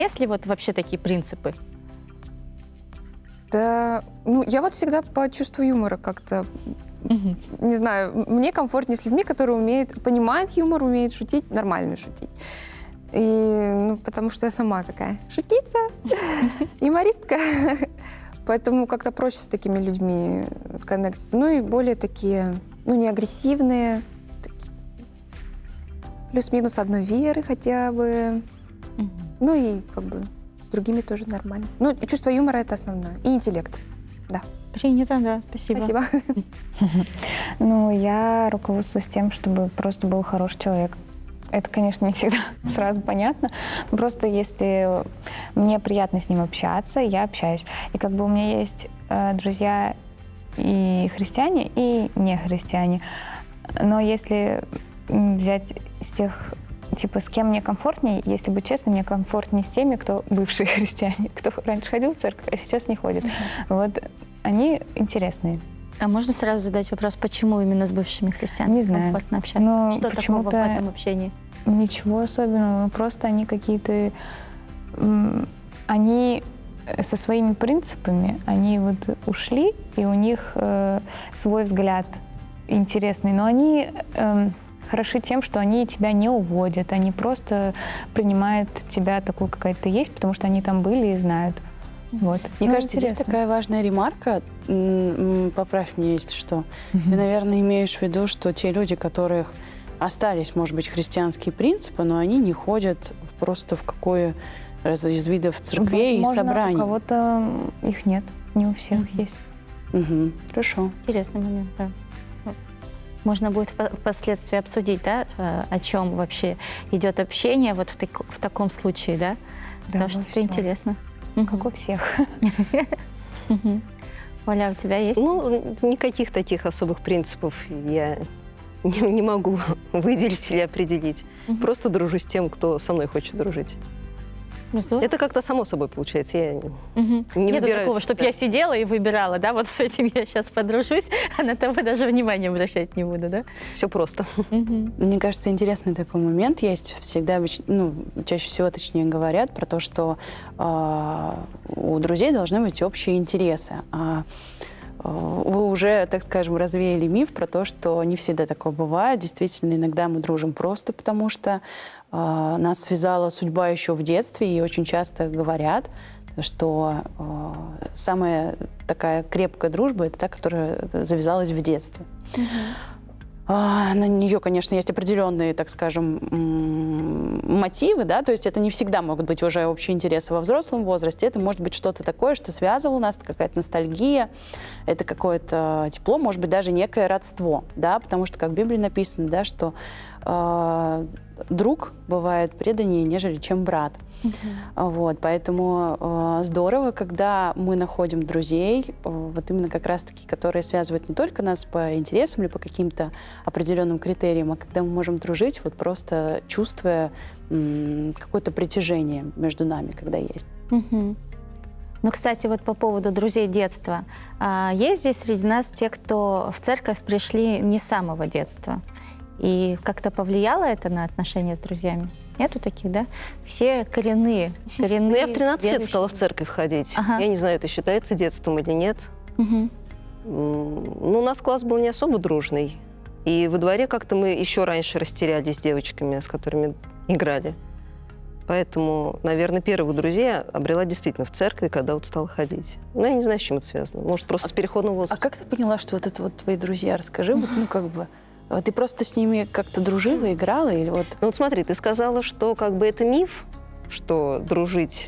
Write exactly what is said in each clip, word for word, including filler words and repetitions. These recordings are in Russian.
Есть ли вот вообще такие принципы? Да, ну, я вот всегда по чувству юмора как-то, Мгм. не знаю, мне комфортнее с людьми, которые умеют, понимают юмор, умеют шутить, нормально шутить. И, ну, потому что я сама такая шутница, юмористка. Поэтому как-то проще с такими людьми коннектиться. Ну и более такие, ну, не агрессивные, такие, плюс-минус одной веры хотя бы. Мгм. Ну и как бы с другими тоже нормально. Ну, и чувство юмора — это основное. И интеллект. Да. Принято, да, спасибо. Спасибо. Ну, я руководствуюсь тем, чтобы просто был хороший человек. Это, конечно, не всегда сразу понятно. Но просто если мне приятно с ним общаться, я общаюсь. И как бы у меня есть э, друзья и христиане, и не христиане. Но если м, взять из тех, типа, с кем мне комфортнее, если быть честной, мне комфортнее с теми, кто бывшие христиане, кто раньше ходил в церковь, а сейчас не ходит. Вот они интересные. А можно сразу задать вопрос, почему именно с бывшими христианами Не знаю. комфортно общаться? Ну, Что такого в почему-то этом общении? Ничего особенного, ну, просто они какие-то, м, они со своими принципами, они вот ушли, и у них э, свой взгляд интересный, но они э, хороши тем, что они тебя не уводят, они просто принимают тебя такую, какая ты есть, потому что они там были и знают. Вот. Мне Ну, кажется, здесь интересно. такая важная ремарка, м, м, поправь меня, если что. Мгм. Ты, наверное, имеешь в виду, что те люди, которых остались, может быть, христианские принципы, но они не ходят в- просто в какое раз из видов церквей и Возможно, собраний. у кого-то их нет, не у всех Мгм. есть. Мгм. Хорошо. Интересный момент, да. Можно будет впо- впоследствии обсудить, да, э, о чем вообще идет общение вот в, так- в таком случае, да? Потому что во это всем. интересно. Как у всех. Мгм. Оля, у тебя есть? Ну, никаких таких особых принципов я не, не могу выделить или определить. Мгм. Просто дружу с тем, кто со мной хочет дружить. Здорово. Это как-то само собой получается. Я Мгм. не Нету выбираю такого, чтобы специально. я сидела и выбирала, да, вот с этим я сейчас подружусь, а на того даже внимания обращать не буду, да? Все просто. Мгм. Мне кажется, интересный такой момент есть. Всегда, обыч- ну, чаще всего, точнее, говорят про то, что э, у друзей должны быть общие интересы. А э, вы уже, так скажем, развеяли миф про то, что не всегда такое бывает. Действительно, иногда мы дружим просто потому, что э, нас связала судьба еще в детстве, и очень часто говорят, что э, самая такая крепкая дружба — это та, которая завязалась в детстве. А, На нее, конечно, есть определенные, так скажем, м, мотивы, да, то есть это не всегда могут быть уже общие интересы во взрослом возрасте, это может быть что-то такое, что связывало нас, это какая-то ностальгия, это какое-то тепло, может быть, даже некое родство, да, потому что, как в Библии написано, да, что э, друг бывает преданнее, нежели чем брат. Вот, поэтому э, здорово, когда мы находим друзей, э, вот именно как раз-таки, которые связывают не только нас по интересам или по каким-то определенным критериям, а когда мы можем дружить, вот просто чувствуя м, какое-то притяжение между нами, когда есть. Мгм. Ну, кстати, вот по поводу друзей детства. А, есть здесь среди нас те, кто в церковь пришли не с самого детства? И как-то повлияло это на отношения с друзьями? Нету таких, да? Все коренные. коренные Ну, я в тринадцать лет верующие. стала в церковь ходить. Ага. Я не знаю, это считается детством или нет. Мгм. М, Ну, у нас класс был не особо дружный. И во дворе как-то мы еще раньше растерялись с девочками, с которыми играли. Поэтому, наверное, первых друзей я обрела действительно в церкви, когда вот стала ходить. Но я не знаю, с чем это связано. Может, просто с переходным А возрастом. как ты поняла, что вот это вот твои друзья? Расскажи, вот, ну как бы, а ты просто с ними как-то дружила, играла или вот? Ну вот смотри, ты сказала, что как бы это миф, что дружить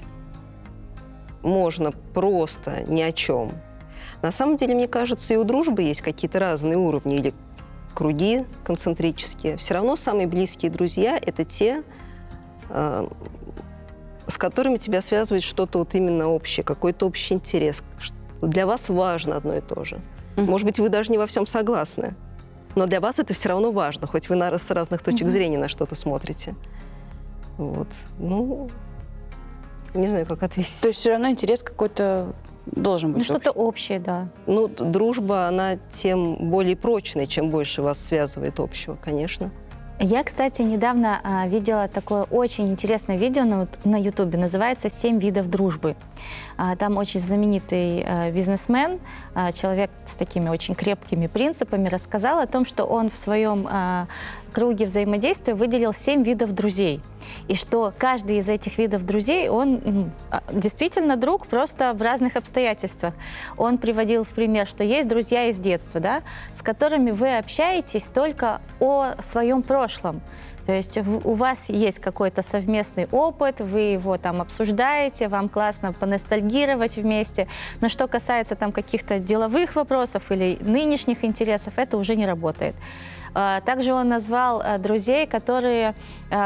можно просто ни о чем. На самом деле, мне кажется, и у дружбы есть какие-то разные уровни или круги концентрические. Все равно самые близкие друзья — это те, э, с которыми тебя связывает что-то вот именно общее, какой-то общий интерес. Что для вас важно одно и то же. Мгм. Может быть, вы даже не во всем согласны, но для вас это все равно важно, хоть вы на, с разных точек Мгм. зрения на что-то смотрите. Вот. Ну, не знаю, как ответить. То есть все равно интерес какой-то должен быть. Ну, что-то общий. общее, да. Ну, дружба, она тем более прочная, чем больше вас связывает общего, конечно. Я, кстати, недавно а, видела такое очень интересное видео на, на Ютубе, называется «Семь видов дружбы». А, там очень знаменитый а, бизнесмен, а, человек с такими очень крепкими принципами, рассказал о том, что он в своем а, круге взаимодействия выделил семь видов друзей. И что каждый из этих видов друзей, он действительно друг, просто в разных обстоятельствах. Он приводил в пример, что есть друзья из детства, да, с которыми вы общаетесь только о своем прошлом. То есть у вас есть какой-то совместный опыт, вы его там обсуждаете, вам классно поностальгировать вместе. Но что касается там каких-то деловых вопросов или нынешних интересов, это уже не работает. Также он назвал друзей, которые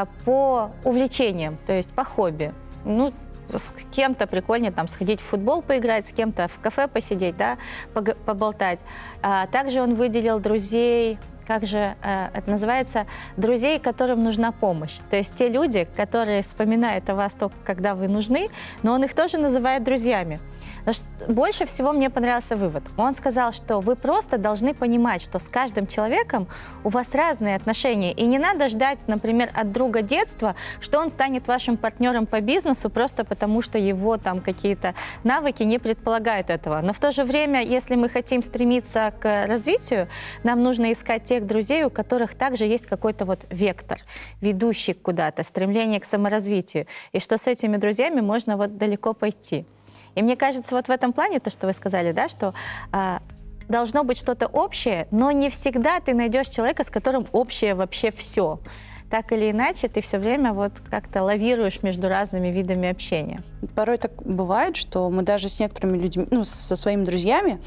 по увлечениям, то есть по хобби. Ну, с кем-то прикольнее там сходить в футбол поиграть, с кем-то в кафе посидеть, да, поболтать. Также он выделил друзей, как же это называется, друзей, которым нужна помощь. То есть те люди, которые вспоминают о вас только когда вы нужны, но он их тоже называет друзьями. Больше всего мне понравился вывод. Он сказал, что вы просто должны понимать, что с каждым человеком у вас разные отношения. И не надо ждать, например, от друга детства, что он станет вашим партнером по бизнесу просто потому, что его там какие-то навыки не предполагают этого. Но в то же время, если мы хотим стремиться к развитию, нам нужно искать тех друзей, у которых также есть какой-то вот вектор, ведущий куда-то, стремление к саморазвитию. И что с этими друзьями можно вот далеко пойти. И мне кажется, вот в этом плане, то, что вы сказали, да, что а, должно быть что-то общее, но не всегда ты найдешь человека, с которым общее вообще все. Так или иначе, ты все время вот как-то лавируешь между разными видами общения. Порой так бывает, что мы даже с некоторыми людьми, ну, со своими друзьями,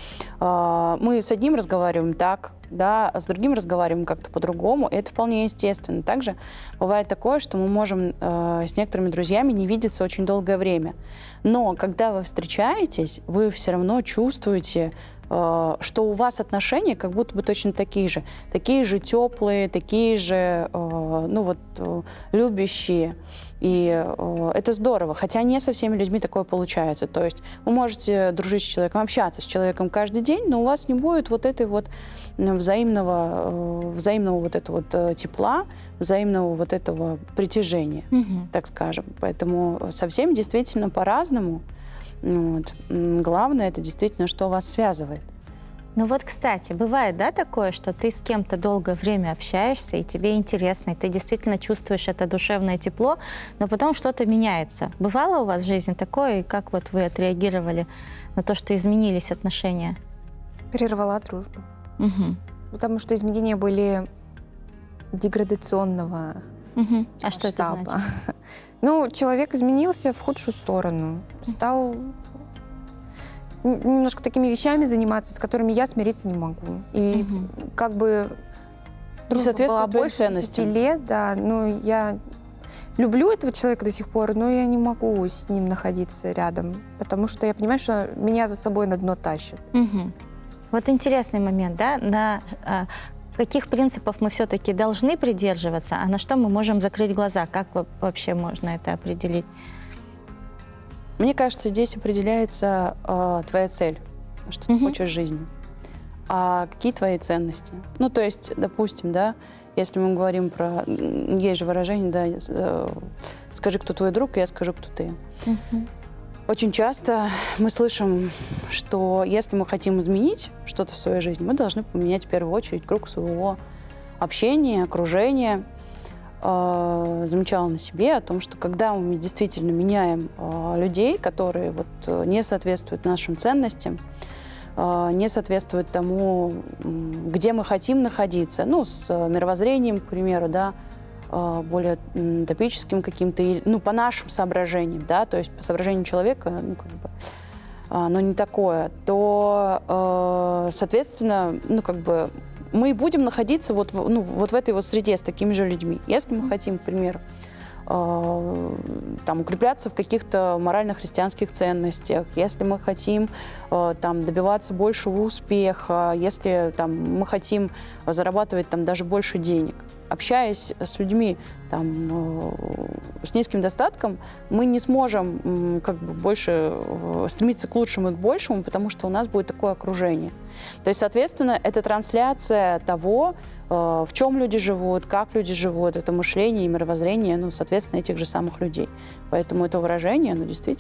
э, мы с одним разговариваем так, да, а с другим разговариваем как-то по-другому, и это вполне естественно. Также бывает такое, что мы можем э, с некоторыми друзьями не видеться очень долгое время. Но когда вы встречаетесь, вы все равно чувствуете, э, что у вас отношения как будто бы точно такие же. Такие же теплые, такие же, э, ну вот, э, любящие. И э, это здорово, хотя не со всеми людьми такое получается. То есть вы можете дружить с человеком, общаться с человеком каждый день, но у вас не будет вот этой вот взаимного, э, взаимного вот этого вот э, тепла, взаимного вот этого притяжения, mm-hmm. так скажем. Поэтому со всеми действительно по-разному. Вот. Главное, это действительно, что вас связывает. Ну вот, кстати, бывает, да, такое, что ты с кем-то долгое время общаешься, и тебе интересно, и ты действительно чувствуешь это душевное тепло, но потом что-то меняется. Бывало у вас в жизни такое, и как вот вы отреагировали на то, что изменились отношения? Прервала дружбу. Угу. Потому что изменения были деградационного угу. А масштаба. что это значит? Ну, человек изменился в худшую сторону, стал немножко такими вещами заниматься, с которыми я смириться не могу. И угу. как бы дружба была больше десяти лет, да, ну, я люблю этого человека до сих пор, но я не могу с ним находиться рядом, потому что я понимаю, что меня за собой на дно тащит. Угу. Вот интересный момент, да, на а, каких принципов мы все-таки должны придерживаться, а на что мы можем закрыть глаза, как вообще можно это определить? Мне кажется, здесь определяется э, твоя цель, что ты mm-hmm. хочешь в жизни. А какие твои ценности? Ну, то есть, допустим, да, если мы говорим про... Есть же выражение, да, э, скажи, кто твой друг, и я скажу, кто ты. Mm-hmm. Очень часто мы слышим, что если мы хотим изменить что-то в своей жизни, мы должны поменять в первую очередь круг своего общения, окружения. Замечала на себе о том, что когда мы действительно меняем людей, которые вот не соответствуют нашим ценностям, не соответствуют тому, где мы хотим находиться, ну, с мировоззрением, к примеру, да, более утопическим каким-то, ну, по нашим соображениям, да, то есть по соображениям человека, ну, как бы, оно не такое, то, соответственно, ну, как бы, мы будем находиться вот в, ну, вот в этой вот среде с такими же людьми. Если мы хотим, к примеру, э, там, укрепляться в каких-то морально-христианских ценностях, если мы хотим э, там, добиваться большего успеха, если там, мы хотим зарабатывать там, даже больше денег, общаясь с людьми там, э, с низким достатком, мы не сможем э, как бы больше э, стремиться к лучшему и к большему, потому что у нас будет такое окружение. То есть, соответственно, это трансляция того, в чем люди живут, как люди живут, это мышление и мировоззрение, ну, соответственно, этих же самых людей. Поэтому это выражение, оно действительно